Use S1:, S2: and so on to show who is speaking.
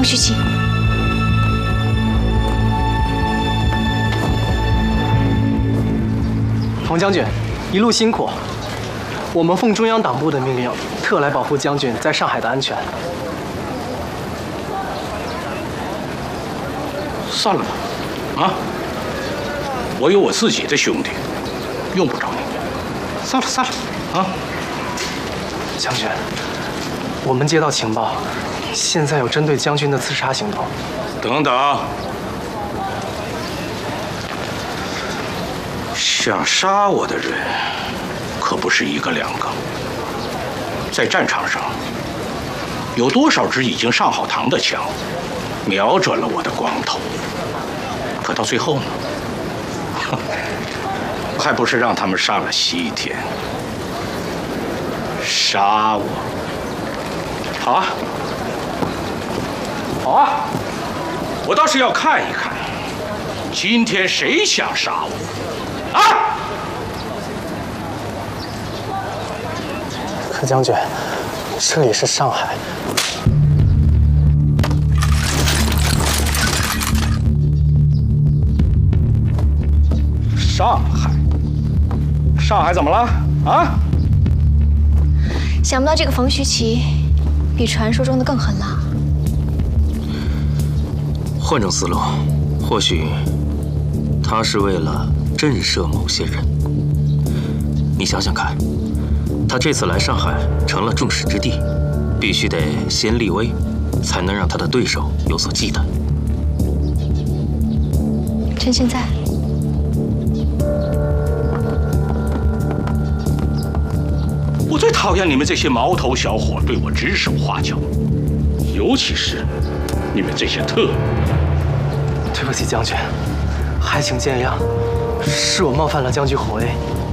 S1: 徐琪。
S2: 冯将军，一路辛苦。我们奉中央党部的命令，特来保护将军在上海的安全。
S3: 算了吧，啊，我有我自己的兄弟，用不着你。算了算了，啊。
S2: 将军，我们接到情报，现在有针对将军的刺杀行动。
S3: 等等，想杀我的人可不是一个两个，在战场上有多少支已经上好膛的枪，瞄准了我的光头，可到最后呢，还不是让他们上了西天，杀我？好啊，好啊，我倒是要看一看，今天谁想杀我啊？
S2: 可将军，这里是上海。
S3: 上海？上海怎么了？啊？
S1: 想不到这个冯徐琪比传说中的更狠辣。
S4: 换种思路，或许他是为了震慑某些人。你想想看，他这次来上海成了众矢之的，必须得先立威，才能让他的对手有所忌惮。
S1: 趁现在。
S3: 我最讨厌你们这些毛头小伙对我指手画脚，尤其是你们这些特务。
S2: 对不起，将军，还请见谅，是我冒犯了将军侯威。